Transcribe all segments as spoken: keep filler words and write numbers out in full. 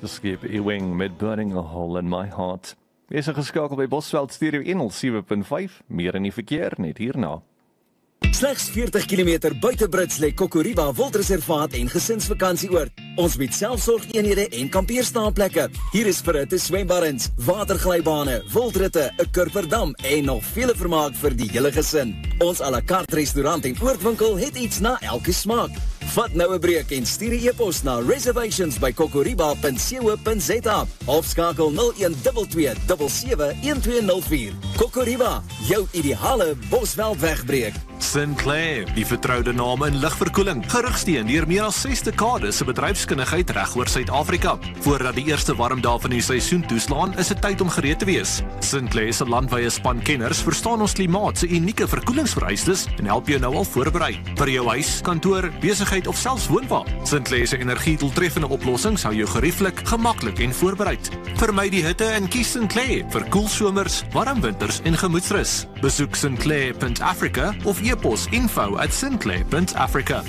Skip Ewing met Burning a Hole in My Heart. Is er geskakel by Bosveld Stereo one oh seven point five, meer in die verkeer net hierna. Slegs veertig kilometer buite Brits lê Kokoriba Wildreservaat en gesinsvakantieoord. Ons bied selfsorgeenhede en kampeerstaanplekke. Hier is verhitte swembaddens, waterglybane, wildritte, 'n kurperdam en nog vele vermaak vir die hele gesin. Ons à la carte restaurant en oordwinkel het iets na elke smaak. Vat nou 'n breek en stuur 'n e-pos na reservations by kokoriba punt co punt za of skakel nul one two two seven seven one two zero four. Kokoriba, jou ideale Bosveld wegbreek. Sinclair, die vertroude naam in ligverkoeling, gerigsteen deur meer as ses dekades se bedryfskundigheid reg oor Suid-Afrika. Voordat die eerste warm dae van die seisoen toeslaan, is dit tyd om gereed te wees. Sinclair se landwyse span kenners verstaan ons klimaat se unieke verkoelingsvereistes en help jou nou al voorberei vir jou huis, kantoor, besigheid of selfs woonwa. Sinclair se energiedoeltreffende oplossings hou jou gerieflik, gemaklik en voorbereid. Vermy die hitte en kies Sinclair vir koel somers, warm winters en gemoedsrus. Besoek sinclair punt africa of e-pos info at sinclair punt africa.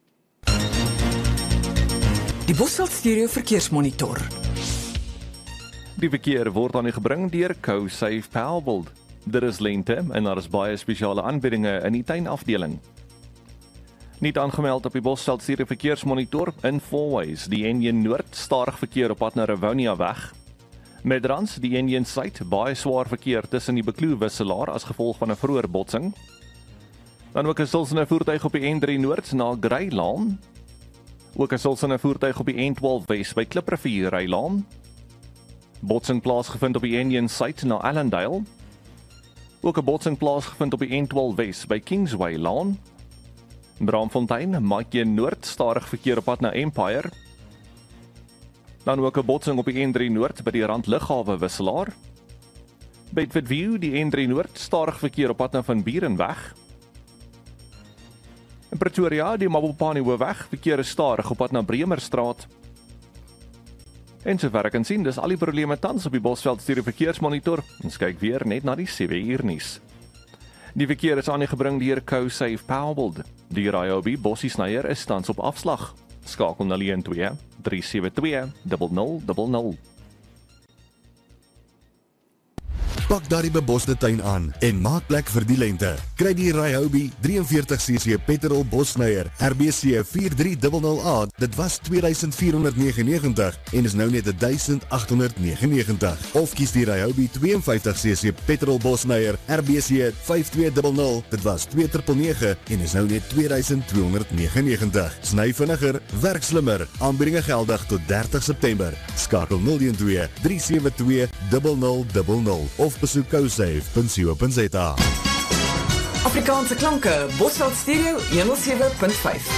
Die Bosveld Stereo verkeersmonitor. Die verkeer word aan u gebring deur CoSafe Powerbuild. Daar is lente en daar is baie spesiale aanbiedinge in die tuinafdeling. Niet aangemeld op die Bosveld Stereo verkeersmonitor in Fourways, die N een Noord, stadig verkeer op pad na Rivonia weg. Medrans, die N een Suid, baie swaar verkeer tussen die Bekloo wisselaar as gevolg van 'n vroeër botsing. Dan ook 'n stilsende voertuig op die N drie Noord na Greylaan. Ook 'n stilsende voertuig op die N twaalf Wes by Kliprivier Rylaan. Botsing plaasgevind op die N een Suid na Allendale. Ook 'n botsing plaasgevind op die N twaalf Wes by Kingsway Laan. Braamfontein, Maatjie Noord, stadig verkeer op pad na Empire. Dan ook 'n botsing op die N drie Noord by die Rand Lughawe wisselaar. Bedford View, die N drie Noord, stadig verkeer op pad na Van Burenweg. In Pretoria, die Mabopane Hoofweg, verkeer is stadig op pad na Bremerstraat. En sover ek kan sien, dis al die probleme tans op die Bosveld Stereo verkeersmonitor. Ons kyk weer net na die sewe uur nuus. Die verkeer is aan die gebring deur CoSafe Powerbuild. Die R I O B Bossie Snyer is tans op afslag. Skakel na een twee drie sewe twee nul nul nul nul. Pak daardie bebosde tuin aan en maak plek vir die lente. Kry die Ryobi forty-three cc petrol Bossnyer R B C four three zero zero A. Dit was two thousand four hundred ninety-nine en is nou net one thousand eight hundred ninety-nine. Of kies die Ryobi fifty-two cc petrol Bossnyer R B C five two zero zero. Dit was two thousand nine hundred ninety-nine en is nou net two thousand two hundred ninety-nine. Sny vinniger, werk slimmer. Aanbiedinge geldig tot thirty September. Skakel nul one two three seven two zero zero zero zero of besoek cosafe punt co punt za. Afrikaanse klanke, Bosveld Stereo one oh seven point five.